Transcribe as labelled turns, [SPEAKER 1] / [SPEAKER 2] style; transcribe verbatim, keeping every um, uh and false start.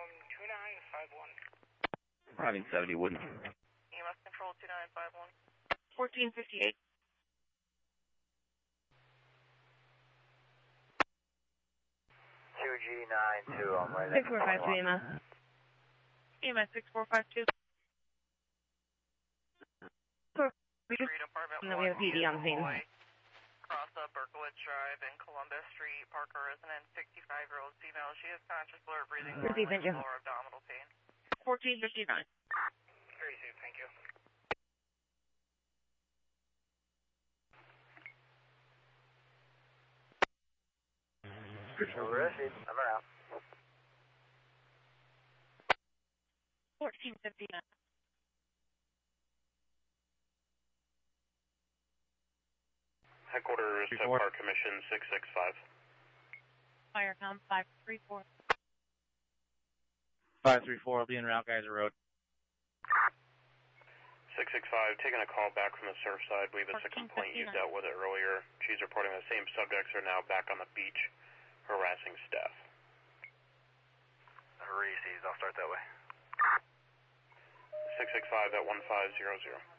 [SPEAKER 1] two nine five one.
[SPEAKER 2] Driving seventy Wooden.
[SPEAKER 3] E M S control two nine five one.
[SPEAKER 4] fourteen fifty-eight.
[SPEAKER 5] two G nine two, I'm right
[SPEAKER 4] six four five two E M S.
[SPEAKER 3] E M S six four five two. Street apartment
[SPEAKER 4] And then we have P D on scene.
[SPEAKER 3] Cross up Berkowitz Drive in Columbus Street. Parker resident, sixty-five-year-old female. She has conscious blur breathing,
[SPEAKER 4] Receive, thank you.
[SPEAKER 3] lower abdominal pain.
[SPEAKER 4] fourteen fifty-nine.
[SPEAKER 1] Receive, thank you.
[SPEAKER 5] Receive, I'm around.
[SPEAKER 4] fourteen fifty-nine.
[SPEAKER 6] Headquarters, Park Commission six six five.
[SPEAKER 4] Firecom five three four.
[SPEAKER 2] five three four, I'll be en route, Geyser Road.
[SPEAKER 6] six six five, taking a call back from the surf side. I believe it's a complaint you dealt with it earlier. She's reporting the same subjects are now back on the beach harassing staff.
[SPEAKER 5] Receive, I'll start that way.
[SPEAKER 6] six six five at one five zero zero.